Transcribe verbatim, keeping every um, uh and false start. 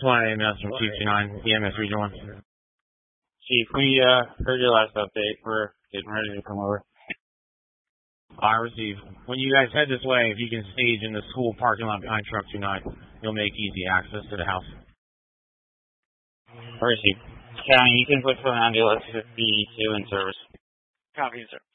one A M S from Chief two nine, E M S Region one. Chief, we uh, heard your last update. We're getting ready to come over. I receive. When you guys head this way, if you can stage in the school parking lot behind Truck two nine, you'll make easy access to the house. Receive. County, you can put for ambulance fifty-two in service. Copy, sir.